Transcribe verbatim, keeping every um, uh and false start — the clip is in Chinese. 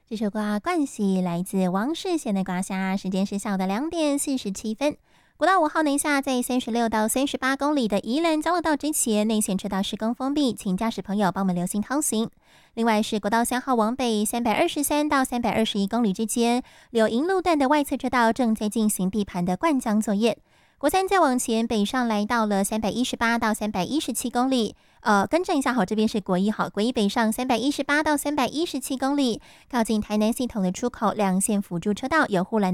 这首歌啊，冠希来自王世贤的刮痧，时间是下午的两点四十七分。国道五号南下，在三十六到三十八公里的宜兰交流道之前，内线车道施工封闭，请驾驶朋友帮我们留心通行。另外是国道三号往北三百二十三到三百二十一公里之间，柳营路段的外侧车道正在进行地盘的灌浆作业。国三再往前北上来到了三百一十八到三百一十七公里，呃，更正一下好，这边是国一好，国一北上三百一十八到三百一十七公里，靠近台南系统的出口两线辅助车道有护栏。